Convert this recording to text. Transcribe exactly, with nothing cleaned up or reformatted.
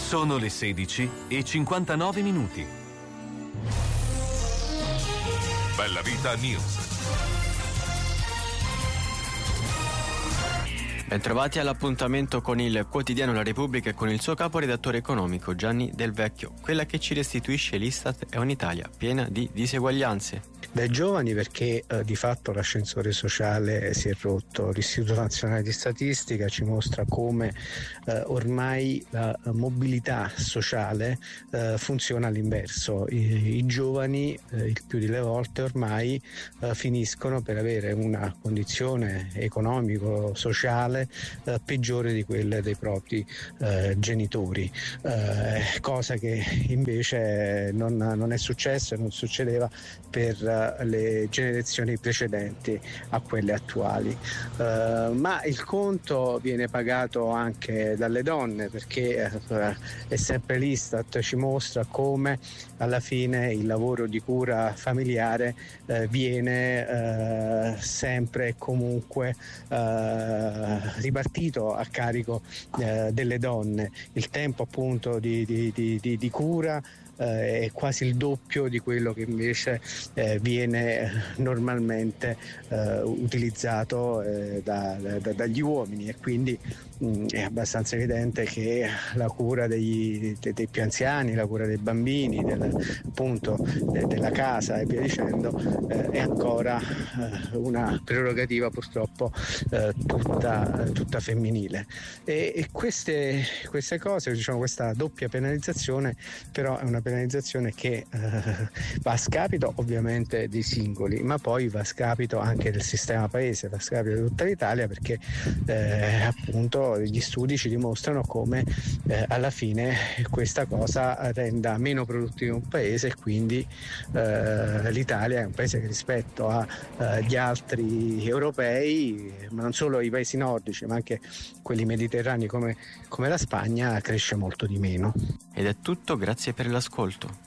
Sono le sedici e cinquantanove minuti. Bella Vita News. Bentrovati all'appuntamento con il quotidiano La Repubblica e con il suo caporedattore economico Gianni Del Vecchio. Quella che ci restituisce l'Istat è un'Italia piena di diseguaglianze. Dai giovani, perché eh, di fatto l'ascensore sociale si è rotto. L'Istituto Nazionale di Statistica ci mostra come eh, ormai la mobilità sociale eh, funziona all'inverso. I, i giovani eh, il più delle volte ormai eh, finiscono per avere una condizione economico-sociale eh, peggiore di quelle dei propri eh, genitori, eh, cosa che invece non, non è successo e non succedeva per le generazioni precedenti a quelle attuali, uh, ma il conto viene pagato anche dalle donne, perché uh, è sempre l'Istat ci mostra come alla fine il lavoro di cura familiare uh, viene uh, sempre e comunque uh, ripartito a carico uh, delle donne. Il tempo appunto di, di, di, di, di cura Eh, è quasi il doppio di quello che invece eh, viene normalmente eh, utilizzato eh, da, da, dagli uomini, e quindi mh, è abbastanza evidente che la cura degli, dei, dei più anziani, la cura dei bambini, del, appunto de, della casa e via dicendo eh, è ancora eh, una prerogativa purtroppo eh, tutta, tutta femminile, e, e queste, queste cose, diciamo, questa doppia penalizzazione però è una penalizzazione che eh, va a scapito ovviamente dei singoli, ma poi va a scapito anche del sistema paese, va a scapito di tutta l'Italia, perché eh, appunto gli studi ci dimostrano come eh, alla fine questa cosa renda meno produttivo un paese, e quindi eh, l'Italia è un paese che rispetto agli eh, altri europei, ma non solo i paesi nordici ma anche quelli mediterranei come, come la Spagna, cresce molto di meno. Ed è tutto, grazie per l'ascolto.